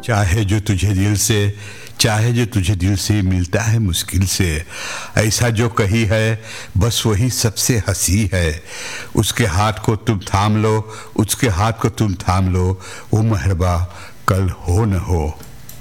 चाहे जो तुझे दिल से, चाहे जो तुझे दिल से मिलता है मुश्किल से, ऐसा जो कही है बस वही सबसे हंसी है। उसके हाथ को तुम थाम लो, उसके हाथ को तुम थाम लो, वो मेहरबा कल हो न हो।